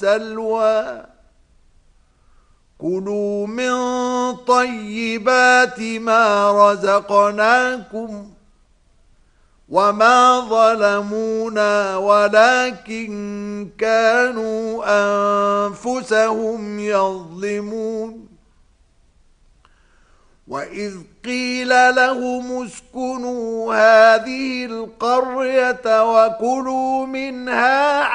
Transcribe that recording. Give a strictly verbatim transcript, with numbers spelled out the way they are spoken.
السلوى كلوا من طيبات ما رزقناكم وما ظلمونا ولكن كانوا أنفسهم يظلمون وإذ قيل لهم اسكنوا هذه القرية وكلوا منها